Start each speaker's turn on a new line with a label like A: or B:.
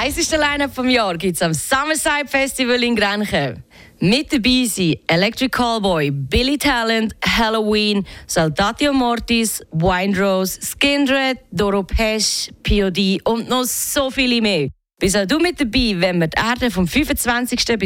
A: heisseste Line-Up vom Jahr gibt es am Summerside Festival in Grenchen. Mit dabei sind Electric Callboy, Billy Talent, Halloween, Saltatio Mortis, Windrose, Skindred, Doro Pesch, POD und noch so viele mehr. Bist auch du mit dabei, wenn wir die Erde vom 25. bis